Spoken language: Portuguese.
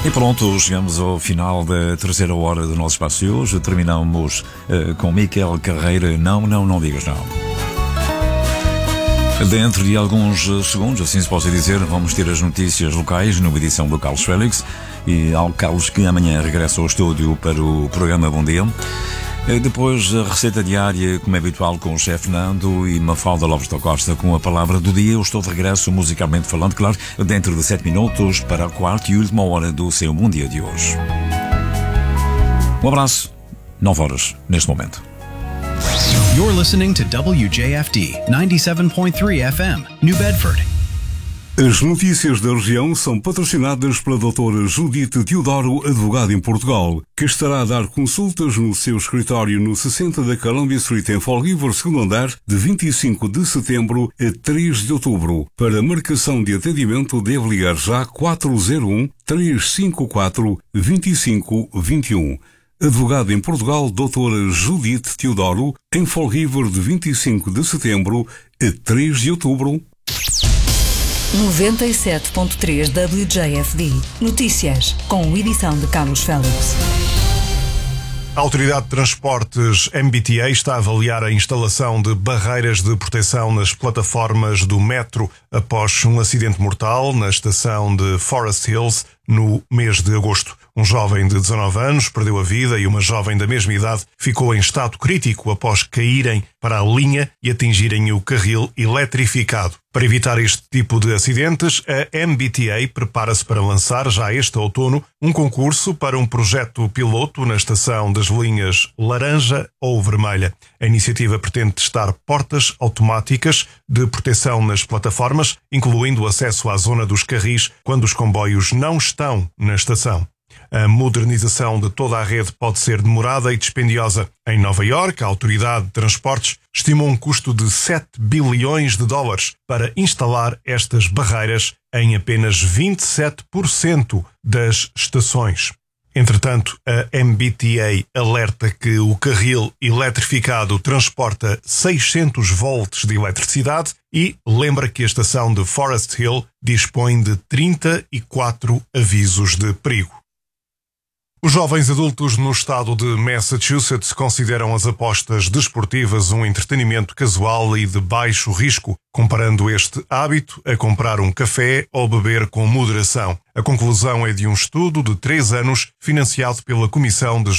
E pronto, chegamos ao final da terceira hora do nosso espaço de hoje. Terminamos com Miquel Carreira. Não digas não. Dentro de alguns segundos, assim se pode dizer, vamos ter as notícias locais numa edição do Carlos Félix. E ao Carlos, que amanhã regressa ao estúdio para o programa Bom Dia. Depois a receita diária, como é habitual, com o chefe Nando e Mafalda Lopes da Costa com a palavra do dia. Eu estou de regresso, musicalmente falando, claro, dentro de 7 minutos para a quarta e última hora do seu Bom Dia de hoje. Um abraço, 9 horas neste momento. You're listening to WJFD 97.3 FM, New Bedford. As notícias da região são patrocinadas pela doutora Judite Teodoro, advogada em Portugal, que estará a dar consultas no seu escritório no 60 da Columbia Street em Fall River, segundo andar, de 25 de setembro a 3 de outubro. Para marcação de atendimento, deve ligar já 401-354-2521. Advogada em Portugal, doutora Judite Teodoro, em Fall River, de 25 de setembro a 3 de outubro. 97.3 WJFD. Notícias, com edição de Carlos Félix. A Autoridade de Transportes MBTA está a avaliar a instalação de barreiras de proteção nas plataformas do metro após um acidente mortal na estação de Forest Hills no mês de agosto. Um jovem de 19 anos perdeu a vida e uma jovem da mesma idade ficou em estado crítico após caírem para a linha e atingirem o carril eletrificado. Para evitar este tipo de acidentes, a MBTA prepara-se para lançar já este outono um concurso para um projeto piloto na estação das linhas laranja ou vermelha. A iniciativa pretende testar portas automáticas de proteção nas plataformas, incluindo o acesso à zona dos carris quando os comboios não estão na estação. A modernização de toda a rede pode ser demorada e dispendiosa. Em Nova Iorque, a Autoridade de Transportes estimou um custo de 7 bilhões de dólares para instalar estas barreiras em apenas 27% das estações. Entretanto, a MBTA alerta que o carril eletrificado transporta 600 volts de eletricidade e lembra que a estação de Forest Hill dispõe de 34 avisos de perigo. Os jovens adultos no estado de Massachusetts consideram as apostas desportivas um entretenimento casual e de baixo risco, comparando este hábito a comprar um café ou beber com moderação. A conclusão é de um estudo de 3 anos financiado pela Comissão de